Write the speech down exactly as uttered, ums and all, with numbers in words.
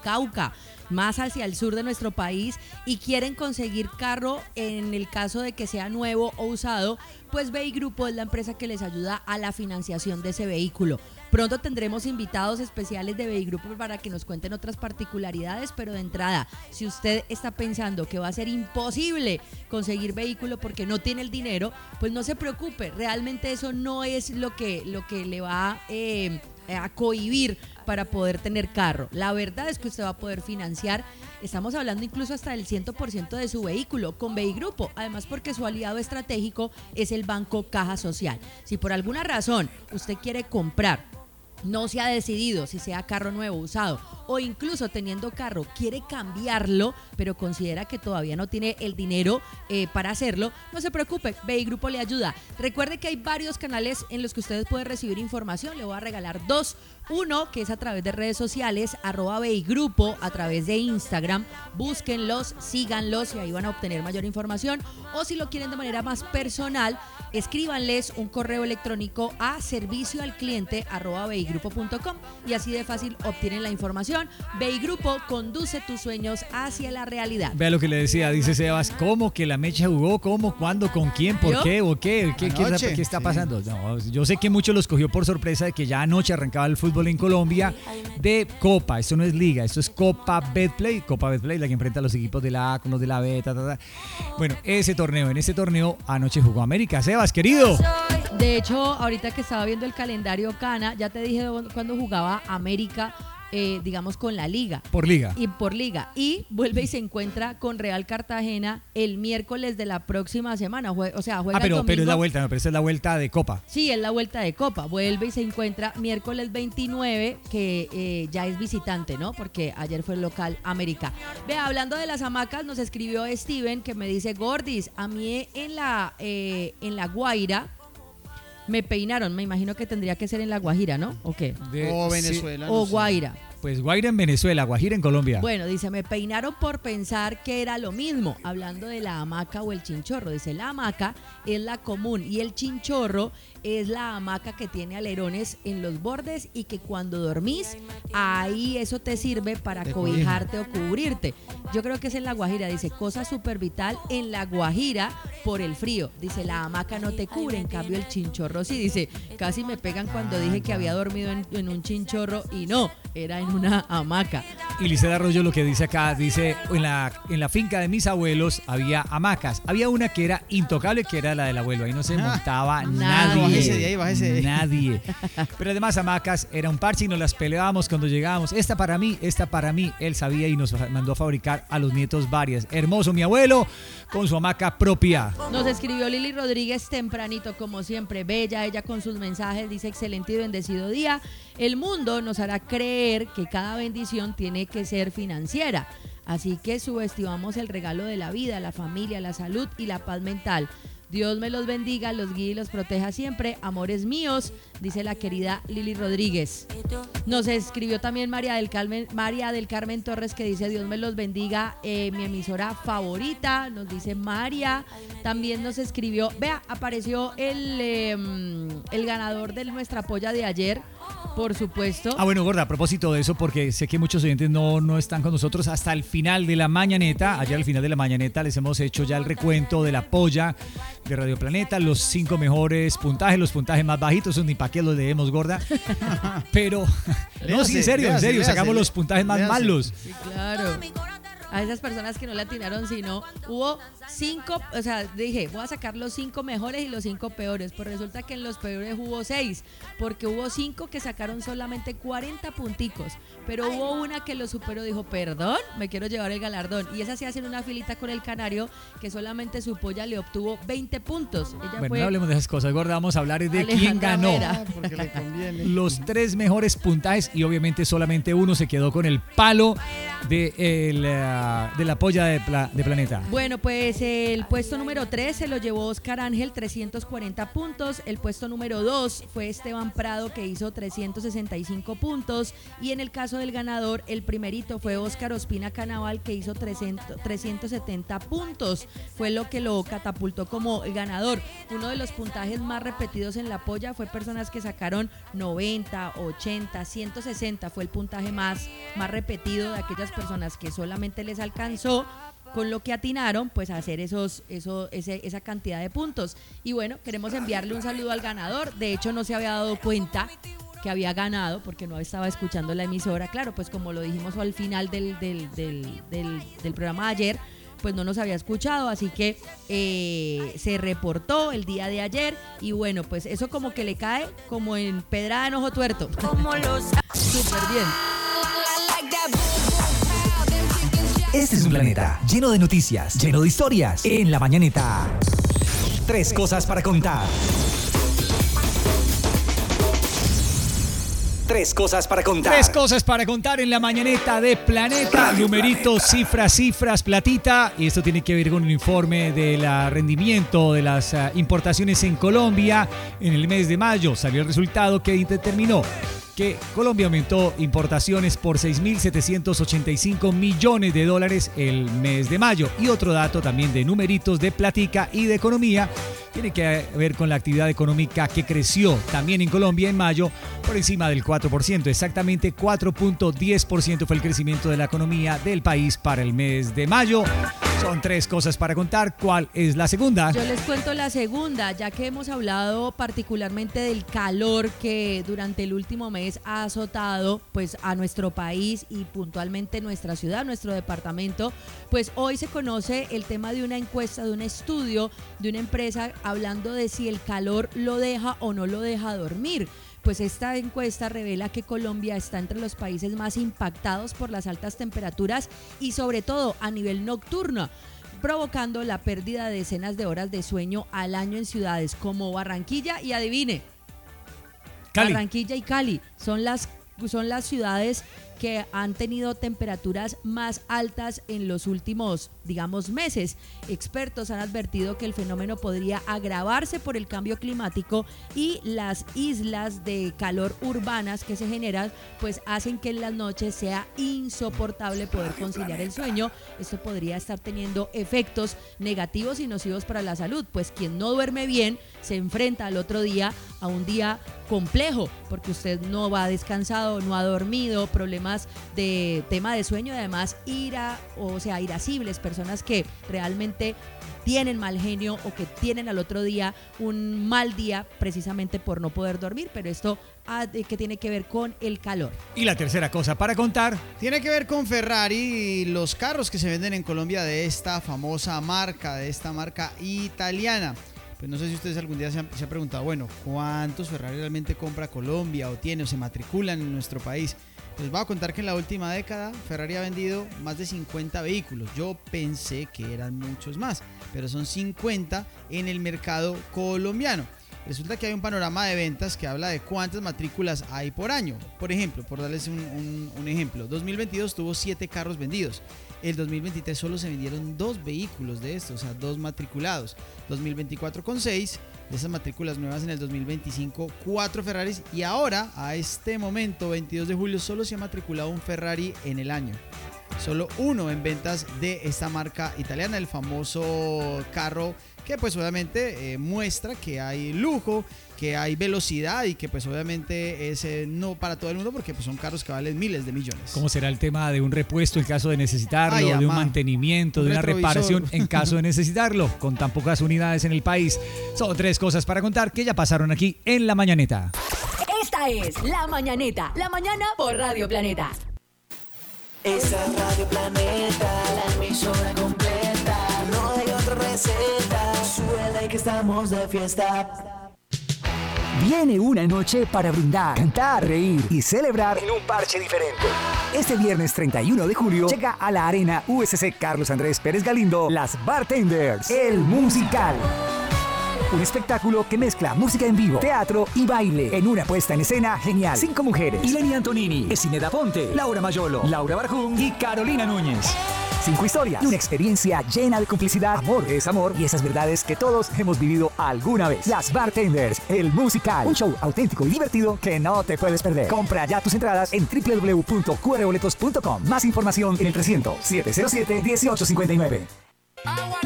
Cauca, más hacia el sur de nuestro país y quieren conseguir carro en el caso de que sea nuevo o usado, pues Beigrupo es la empresa que les ayuda a la financiación de ese vehículo. Pronto tendremos invitados especiales de Beigrupo para que nos cuenten otras particularidades, pero de entrada, si usted está pensando que va a ser imposible conseguir vehículo porque no tiene el dinero, pues no se preocupe, realmente eso no es lo que, lo que le va eh, a cohibir para poder tener carro. La verdad es que usted va a poder financiar, estamos hablando incluso hasta del cien por ciento de su vehículo con Beigrupo, además porque su aliado estratégico es el Banco Caja Social. Si por alguna razón usted quiere comprar, no se ha decidido si sea carro nuevo, usado, o incluso teniendo carro quiere cambiarlo, pero considera que todavía no tiene el dinero eh, para hacerlo, no se preocupe, Beigrupo le ayuda. Recuerde que hay varios canales en los que ustedes pueden recibir información, le voy a regalar dos. Uno, que es a través de redes sociales, arroba Beigrupo, a través de Instagram, búsquenlos, síganlos y ahí van a obtener mayor información. O si lo quieren de manera más personal, escríbanles un correo electrónico a servicio al cliente arroba beigrupo punto com y así de fácil obtienen la información. Beigrupo conduce tus sueños hacia la realidad. Vea lo que le decía, dice Sebas, ¿cómo que la mecha jugó? ¿Cómo? ¿Cuándo? ¿Con quién? ¿Por ¿Yo? qué? ¿O qué? ¿Qué, qué, está, ¿qué está pasando? No, yo sé que muchos los cogió por sorpresa de que ya anoche arrancaba el fútbol en Colombia de Copa. Esto no es liga, esto es Copa Betplay. Copa Betplay, la que enfrenta a los equipos de la A con los de la B. Ta, ta, ta. Bueno, ese torneo, en ese torneo anoche jugó América. Sebas, querido. De hecho, ahorita que estaba viendo el calendario Cana, ya te dije cuando jugaba América, eh, digamos con la liga. Por liga. Y por liga. Y vuelve y se encuentra con Real Cartagena el miércoles de la próxima semana. Jue- o sea, juega Ah, pero, el domingo. pero es la vuelta, no, pero esa es la vuelta de Copa. Sí, es la vuelta de Copa. Vuelve y se encuentra miércoles veintinueve, que eh, ya es visitante, ¿no? Porque ayer fue el local América. Vea, hablando de las hamacas, nos escribió Steven que me dice, Gordis, a mí en la, eh, en la Guaira me peinaron. Me imagino que tendría que ser en la Guajira, ¿no? ¿O qué? De- O sí, Venezuela. O no sé. Guaira. Pues Guaira en Venezuela, Guajira en Colombia. Bueno, dice, me peinaron por pensar que era lo mismo, hablando de la hamaca o el chinchorro. Dice, la hamaca es la común y el chinchorro es la hamaca que tiene alerones en los bordes y que cuando dormís, ahí eso te sirve para Te cobijarte o cubrirte. Yo creo que es en la Guajira, dice, cosa súper vital en la Guajira por el frío. Dice, la hamaca no te cubre, en cambio el chinchorro sí. Dice, casi me pegan cuando dije que había dormido en, en un chinchorro y no, era en una hamaca. Y Liceda Arroyo lo que dice acá, dice, en la, en la finca de mis abuelos había hamacas. Había una que era intocable, que era la del abuelo. Ahí no se montaba Nadie. nadie. Bájese de ahí, bájese de ahí. Nadie. Pero además hamacas era un parche y nos las peleábamos cuando llegábamos. Esta para mí, esta para mí. Él sabía y nos mandó a fabricar a los nietos varias. Hermoso mi abuelo con su hamaca propia. Nos escribió Lili Rodríguez tempranito, como siempre, bella ella con sus mensajes, dice excelente y bendecido día. El mundo nos hará creer que cada bendición tiene que ser financiera, así que subestimamos el regalo de la vida, la familia, la salud y la paz mental. Dios me los bendiga, los guíe y los proteja siempre. Amores míos, dice la querida Lili Rodríguez. Nos escribió también María del Carmen, María del Carmen Torres, que dice Dios me los bendiga, eh, mi emisora favorita, nos dice María. También nos escribió, vea, apareció el, eh, el ganador de nuestra polla de ayer, por supuesto. Ah, bueno, Gorda, a propósito de eso, porque sé que muchos oyentes no, no están con nosotros hasta el final de la mañaneta. Ayer al final de la mañaneta les hemos hecho ya el recuento de la polla de Radio Planeta, los cinco mejores puntajes, los puntajes más bajitos, esos ni para qué los leemos, Gorda. Pero, no, sí, en serio, en serio, sacamos los puntajes más malos. Sí, claro. A esas personas que no le atinaron, sino hubo cinco, o sea, dije, voy a sacar los cinco mejores y los cinco peores. Pues resulta que en los peores hubo seis, porque hubo cinco que sacaron solamente cuarenta punticos, pero hubo una que lo superó, dijo, perdón, me quiero llevar el galardón. Y esa se hace en una filita con el canario, que solamente su polla le obtuvo veinte puntos. Ella Bueno, fue no hablemos de esas cosas, Gorda, vamos a hablar de Alejandra quién ganó. Mera. Porque le conviene. Los tres mejores puntajes y obviamente solamente uno se quedó con el palo de, el, uh, de la polla de, pla, de Planeta? Bueno, pues el puesto número tres se lo llevó Oscar Ángel, trescientos cuarenta puntos. El puesto número dos fue Esteban Prado, que hizo trescientos sesenta y cinco puntos. Y en el caso del ganador, el primerito fue Oscar Ospina Canaval, que hizo trescientos setenta puntos. Fue lo que lo catapultó como el ganador. Uno de los puntajes más repetidos en la polla fue personas que sacaron noventa, ochenta, ciento sesenta. Fue el puntaje más, más repetido de aquellas personas que solamente les alcanzó con lo que atinaron pues a hacer esos, eso, ese, esa cantidad de puntos. Y bueno, queremos enviarle un saludo al ganador. De hecho, no se había dado cuenta que había ganado porque no estaba escuchando la emisora. Claro, pues como lo dijimos al final del, del, del, del, del programa de ayer, pues no nos había escuchado, así que eh, se reportó el día de ayer y bueno, pues eso como que le cae como en pedrada en ojo tuerto. Como los... Súper bien. Este es un planeta lleno de noticias, lleno de historias. En la mañaneta, tres cosas para contar. Tres cosas para contar. Tres cosas para contar en la mañaneta de Planeta. Numeritos, cifras, cifras, platita. Y esto tiene que ver con un informe del rendimiento de las uh, importaciones en Colombia en el mes de mayo. Salió el resultado que determinó que Colombia aumentó importaciones por seis mil setecientos ochenta y cinco millones de dólares el mes de mayo. Y otro dato también de numeritos de platica y de economía tiene que ver con la actividad económica que creció también en Colombia en mayo por encima del cuatro por ciento. Exactamente cuatro punto diez por ciento fue el crecimiento de la economía del país para el mes de mayo. Son tres cosas para contar. ¿Cuál es la segunda? Yo les cuento la segunda, ya que hemos hablado particularmente del calor que durante el último mes ha azotado pues a nuestro país y puntualmente nuestra ciudad, nuestro departamento. Pues hoy se conoce el tema de una encuesta, de un estudio de una empresa hablando de si el calor lo deja o no lo deja dormir. Pues esta encuesta revela que Colombia está entre los países más impactados por las altas temperaturas y sobre todo a nivel nocturno, provocando la pérdida de decenas de horas de sueño al año en ciudades como Barranquilla y adivine, Cali. Barranquilla y Cali son las, son las ciudades que han tenido temperaturas más altas en los últimos, digamos, meses. Expertos han advertido que el fenómeno podría agravarse por el cambio climático y las islas de calor urbanas que se generan, pues hacen que en las noches sea insoportable poder conciliar el sueño. Esto podría estar teniendo efectos negativos y nocivos para la salud, pues quien no duerme bien se enfrenta al otro día a un día complejo, porque usted no va descansado, no ha dormido, problemas de tema de sueño y además ira, o sea, irascibles, personas que realmente tienen mal genio o que tienen al otro día un mal día precisamente por no poder dormir, pero esto ah, que tiene que ver con el calor. Y la tercera cosa para contar tiene que ver con Ferrari y los carros que se venden en Colombia de esta famosa marca, de esta marca italiana. Pues no sé si ustedes algún día se han, se han preguntado, bueno, ¿cuántos Ferrari realmente compra Colombia o tiene o se matriculan en nuestro país? Les voy a contar que en la última década Ferrari ha vendido más de cincuenta vehículos. Yo pensé que eran muchos más, pero son cincuenta en el mercado colombiano. Resulta que hay un panorama de ventas que habla de cuántas matrículas hay por año. Por ejemplo, por darles un, un, un ejemplo, dos mil veintidós tuvo siete carros vendidos. El dos mil veintitrés solo se vendieron dos vehículos de estos, o sea, dos matriculados. dos mil veinticuatro con seis, de esas matrículas nuevas en el dos mil veinticinco, cuatro Ferraris. Y ahora, a este momento, veintidós de julio, solo se ha matriculado un Ferrari en el año. Solo uno en ventas de esta marca italiana, el famoso carro que pues obviamente eh, muestra que hay lujo, que hay velocidad y que pues obviamente es eh, no para todo el mundo porque pues son carros que valen miles de millones. ¿Cómo será el tema de un repuesto en caso de necesitarlo, Ay, de un mantenimiento, un de una retrovisor. reparación en caso de necesitarlo? Con tan pocas unidades en el país. Son tres cosas para contar que ya pasaron aquí en La Mañaneta. Esta es La Mañaneta, la mañana por Radio Planeta. Esa es Radio Planeta, la emisora completa. No hay otra receta, suele que estamos de fiesta. Viene una noche para brindar, cantar, reír y celebrar en un parche diferente. Este viernes treinta y uno de julio llega a la Arena U S C Carlos Andrés Pérez Galindo Las Bartenders, el musical. Un espectáculo que mezcla música en vivo, teatro y baile en una puesta en escena genial. Cinco mujeres: Ileni Antonini, Esineda Ponte, Laura Mayolo, Laura Barjún y Carolina Núñez. Cinco historias y una experiencia llena de complicidad, amor es amor y esas verdades que todos hemos vivido alguna vez. Las Bartenders, el musical, un show auténtico y divertido que no te puedes perder. Compra ya tus entradas en doble u doble u doble u punto q r boletos punto com. Más información en el trescientos, setecientos siete, dieciocho cincuenta y nueve.